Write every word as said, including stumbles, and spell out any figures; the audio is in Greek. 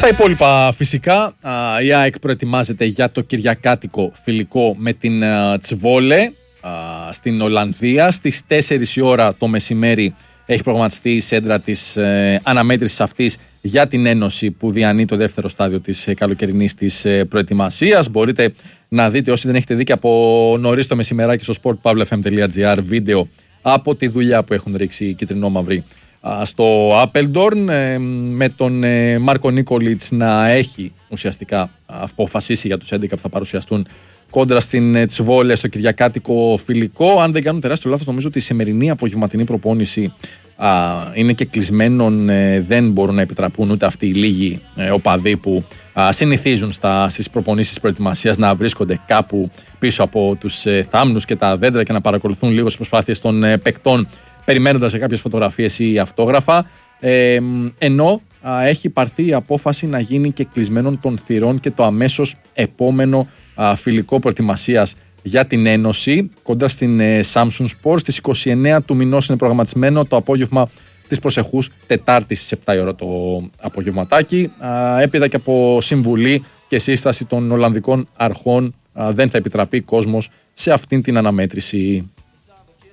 Στα υπόλοιπα φυσικά, η ΑΕΚ προετοιμάζεται για το κυριακάτικο φιλικό με την Τσβόλε στην Ολλανδία. Στις τέσσερις η ώρα το μεσημέρι έχει προγραμματιστεί η σέντρα της ε, αναμέτρησης αυτής για την Ένωση που διανύει το δεύτερο στάδιο της ε, καλοκαιρινής της ε, προετοιμασίας. Μπορείτε να δείτε, όσοι δεν έχετε δει και από νωρίς το μεσημεράκι στο σπορτ παύλα εφ εμ τελεία τζι άρ, βίντεο από τη δουλειά που έχουν ρίξει οι κυτρινόμαυροι στο Άπελντορν, ε, με τον ε, Μάρκο Νίκολιτς να έχει ουσιαστικά αποφασίσει για τους έντεκα που θα παρουσιαστούν κόντρα στην Τσβόλε στο κυριακάτικο φιλικό. Αν δεν κάνω τεράστιο λάθος, νομίζω ότι η σημερινή απογευματινή προπόνηση α, είναι και κλεισμένων, ε, δεν μπορούν να επιτραπούν ούτε αυτοί οι λίγοι ε, οπαδοί που α, συνηθίζουν στα, στις προπονήσεις προετοιμασίας να βρίσκονται κάπου πίσω από τους ε, θάμνους και τα δέντρα και να παρακολουθούν λίγο τις προσπάθειες των ε, παικτών, περιμένοντας σε κάποιες φωτογραφίες ή αυτόγραφα. Ε, ενώ α, έχει πάρθει η απόφαση να γίνει και κλεισμένων των θυρών και το αμέσως επόμενο α, φιλικό προετοιμασίας για την Ένωση κοντά στην ε, Samsung Sports. Στις είκοσι εννέα του μηνός είναι προγραμματισμένο το απόγευμα της προσεχούς Τετάρτης στις επτά η ώρα το απογευματάκι. Α, έπειτα και από συμβουλή και σύσταση των Ολλανδικών αρχών α, δεν θα επιτραπεί κόσμος σε αυτήν την αναμέτρηση.